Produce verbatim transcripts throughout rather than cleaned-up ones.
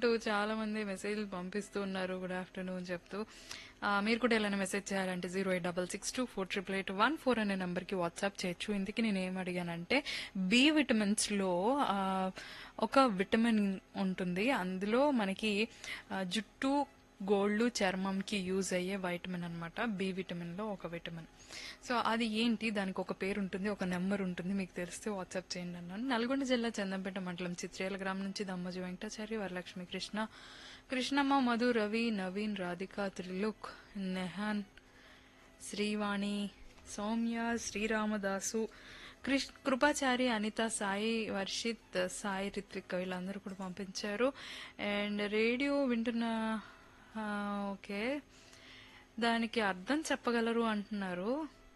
అంటూ చాలా మంది మెసేజ్లు పంపిస్తూ ఉన్నారు గుడ్ ఆఫ్టర్నూన్ చెప్తూ. ఆ, మీరు కూడా ఏమైనా మెసేజ్ చేయాలంటే zero eight double six two four triple eight one four అనే నంబర్కి వాట్సాప్ చేయొచ్చు. ఇందుకే నేను ఏం అడిగానంటే బి విటమిన్స్లో ఆ, ఒక విటమిన్ ఉంటుంది. అందులో మనకి ఆ, జుట్టు గోళ్ళు చర్మంకి యూజ్ అయ్యే వైటమిన్ అనమాట. బి విటమిన్ లో ఒక విటమిన్. సో అది ఏంటి, దానికి ఒక పేరు ఉంటుంది, ఒక నెంబర్ ఉంటుంది, మీకు తెలిస్తే వాట్సాప్ చేయండి అన్నాను. నల్గొండ జిల్లా చందంపేట మండలం చిత్రేల గ్రామం నుంచి దమ్మజు వెంకటాచారి, వరలక్ష్మి, కృష్ణ కృష్ణమ్మ, మధు, రవి, నవీన్, రాధిక, త్రిలోక్, నెహాన్, శ్రీవాణి, సౌమ్య, శ్రీరామదాసు, కృష్ కృపాచారి, అనిత, సాయి, వర్షిత్, సాయి, రిత్విక్ వీళ్ళందరూ కూడా పంపించారు. అండ్ రేడియో వింటున్న ఆ, ఓకే, దానికి అర్థం చెప్పగలరు అంటున్నారు.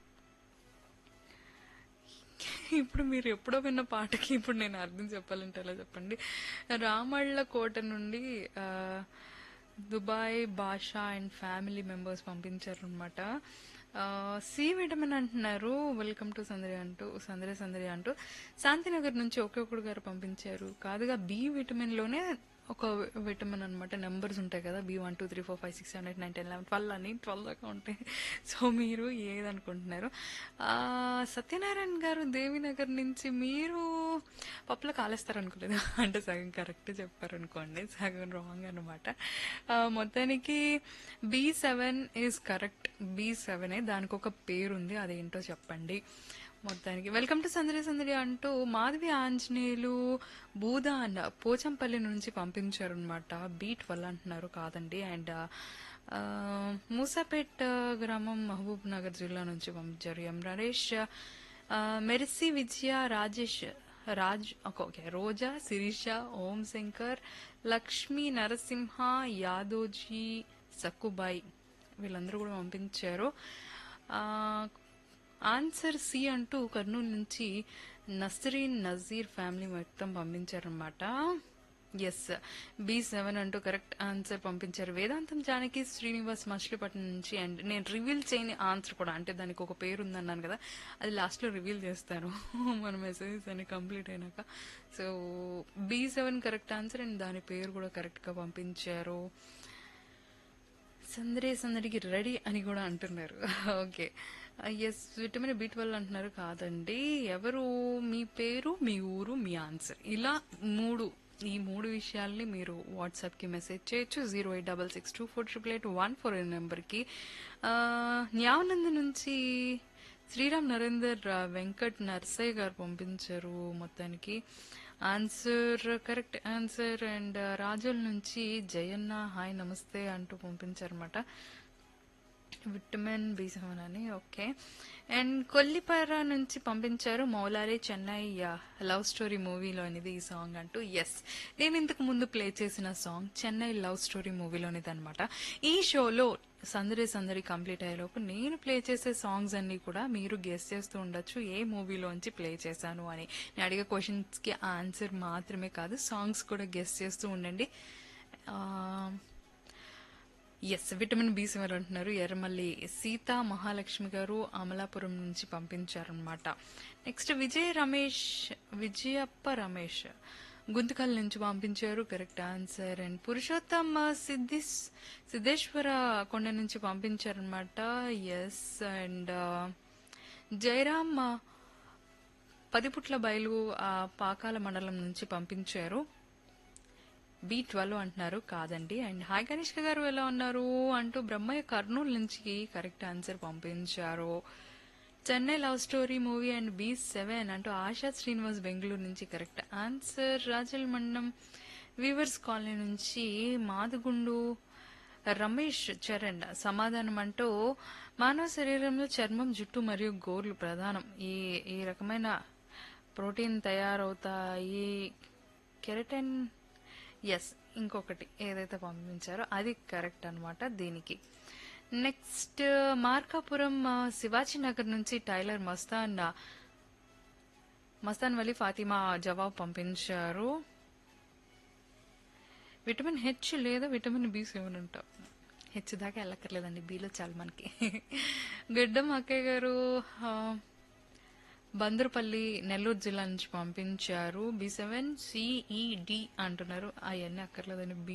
ఇప్పుడు మీరు ఎప్పుడో విన్న పాటకి ఇప్పుడు నేను అర్థం చెప్పాలంటే ఎలా చెప్పండి. రామళ్ళ కోట నుండి ఆ, దుబాయ్ భాషా అండ్ ఫ్యామిలీ మెంబర్స్ పంపించారు అనమాట. సి విటమిన్ అంటున్నారు. వెల్కమ్ టు సందరి అంటూ సందరి సందరి అంటూ శాంతినగర్ నుంచి ఒకే ఒకడు గారు పంపించారు. కాదుగా బి విటమిన్ లోనే ఒక విటమిన్ అనమాట. నెంబర్స్ ఉంటాయి కదా, B one two three four five six seven eight nine ten eleven twelve అని ట్వెల్వ్ దాకా ఉంటాయి. సో మీరు ఏదనుకుంటున్నారు? ఆ, సత్యనారాయణ గారు దేవినగర్ నుంచి మీరు పప్పులో కాలేస్తారు అనుకోలేదు, అంటే సగం కరెక్ట్ చెప్పారనుకోండి, సగం రాంగ్ అనమాట. మొత్తానికి B seven is correct. B సెవెనే, దానికి ఒక పేరుంది, అదేంటో చెప్పండి. మొత్తానికి వెల్కమ్ టు సందడి సందడి అంటూ మాధవి ఆంజనేయులు బూదా అండ్ పోచంపల్లి నుంచి పంపించారు అనమాట. బీట్ వల్ల అంటున్నారు, కాదండి. అండ్ ఆ, మూసాపేట్ గ్రామం మహబూబ్ నగర్ జిల్లా నుంచి పంపించారు ఎం నరేష్, ఆ, మెర్సీ, విజయ, రాజేష్, రాజ్, ఓకే, రోజా, శిరీష, ఓం శంకర్, లక్ష్మీ, నరసింహ, యాదోజీ, సక్కుబాయి వీళ్ళందరూ కూడా పంపించారు. ఆ, ఆన్సర్ సి అంటూ కర్నూలు నుంచి నస్రీన్ నజీర్ ఫ్యామిలీ మొత్తం పంపించారనమాట. ఎస్, బి సెవెన్ అంటూ కరెక్ట్ ఆన్సర్ పంపించారు. వేదాంతం జానకి శ్రీనివాస్ మచిలీపట్నం నుంచి. అండ్ నేను రివీల్ చేయని ఆన్సర్ కూడా, అంటే దానికి ఒక పేరు ఉందన్నాను కదా, అది లాస్ట్ లో రివీల్ చేస్తాను మన మెసేజెస్ అన్ని కంప్లీట్ అయినాక. So B seven correct answer, and దాని పేరు కూడా కరెక్ట్ గా పంపించారు. సందరే సందడికి రెడీ అని కూడా అంటున్నారు. Okay, yes, vitamin B twelve అంటున్నారు, కాదండి. ఎవరు, మీ పేరు, మీ ఊరు, మీ ఆన్సర్, ఇలా మూడు, ఈ మూడు విషయాల్ని మీరు వాట్సాప్ కి మెసేజ్ చేయొచ్చు. Zero eight double six two four triple eight one four number కి. న్యావనంద నుంచి శ్రీరామ్ నరేందర్, వెంకట్, నర్సయ్య గారు పంపించారు. మొత్తానికి ఆన్సర్ కరెక్ట్ ఆన్సర్. అండ్ రాజుల నుంచి జయన్న, హాయ్ నమస్తే అంటూ పంపించారన్నమాట. విటమిన్ బి సెవెన్ అని. ఓకే, అండ్ కొల్లిపార నుంచి పంపించారు మౌలారే చెన్నై లవ్ స్టోరీ మూవీలోనిది ఈ సాంగ్ అంటూ. ఎస్, నేను ఇంతకు ముందు ప్లే చేసిన సాంగ్ చెన్నై లవ్ స్టోరీ మూవీలోనిది అనమాట. ఈ షోలో సందడి సందడి కంప్లీట్ అయ్యేలోపు నేను ప్లే చేసే సాంగ్స్ అన్ని కూడా మీరు గెస్ చేస్తూ ఉండొచ్చు ఏ మూవీలోంచి ప్లే చేశాను అని. నేను అడిగే క్వశ్చన్స్ కి ఆన్సర్ మాత్రమే కాదు, సాంగ్స్ కూడా గెస్ చేస్తూ ఉండండి. ఎస్, విటమిన్ బి సెవెన్ అంటున్నారు. ఎర్రమల్లి సీతా మహాలక్ష్మి గారు అమలాపురం నుంచి పంపించారనమాట. నెక్స్ట్ విజయ రమేష్, విజయప్ప రమేష్ గుంతకల్ నుంచి పంపించారు, correct answer. And Purushottam సిద్ధిస్ Siddheshwara కొండ నుంచి పంపించారనమాట. ఎస్, అండ్ జయరామ్ పదిపుట్ల బయలు ఆ, పాకాల మండలం నుంచి పంపించారు. బి ట్వెల్వ్ అంటున్నారు, కాదండి. అండ్ హాయ్ కనిష్క గారు ఎలా ఉన్నారు అంటూ బ్రహ్మయ్య కర్నూలు నుంచి కరెక్ట్ ఆన్సర్ పంపించారు. Chennai love story movie and B seven అంటూ ఆశా శ్రీనివాస్ బెంగళూరు నుంచి కరెక్ట్ ఆన్సర్. రాజల్ మండలం వీవర్స్ కాలనీ నుంచి మాదుగుండు రమేష్ చరణ్ సమాధానం అంటూ మానవ శరీరంలో చర్మం, జుట్టు మరియు గోర్లు ప్రధానం. ఈ ఈ రకమైన ప్రోటీన్ తయారవుతాయి. కెరటిన్, ఎస్, ఇంకొకటి ఏదైతే పంపించారో అది కరెక్ట్ అనమాట దీనికి. నెక్స్ట్ మార్కాపురం శివాజీ నగర్ నుంచి టైలర్ మస్తాన్ మస్తాన్ వలి ఫాతిమా జవాబు పంపించారు. విటమిన్ హెచ్ లేదా విటమిన్ బి సెవెన్ ఉంటాం. హెచ్ దాకా వెళ్ళక్కర్లేదండి, బిలో చాలు మనకి. గడ్డం అక్కయ్య గారు బందరుపల్లి నెల్లూరు జిల్లా నుంచి పంపించారు. బి సెవెన్ సిఈడి అంటున్నారు, అవన్నీ అక్కర్లేదని